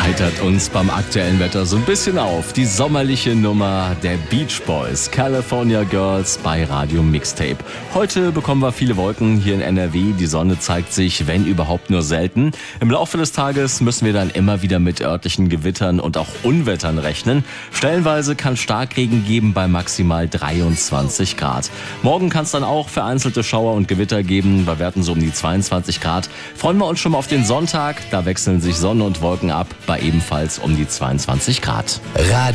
heitert uns beim aktuellen Wetter so ein bisschen auf. Die sommerliche Nummer der Beach Boys, California Girls bei Radio Mixtape. Heute bekommen wir viele Wolken hier in NRW. Die Sonne zeigt sich, wenn überhaupt, nur selten. Im Laufe des Tages müssen wir dann immer wieder mit örtlichen Gewittern und auch Unwettern rechnen. Stellenweise kann Starkregen geben bei maximal 23 Grad. Morgen kann es dann auch vereinzelte Schauer und Gewitter geben, bei Werten so um die 22 Grad. Freuen wir uns schon mal auf den Sonntag. Da wechseln sich Sonne und Wolken ab bei ebenfalls um die 22 Grad. Radio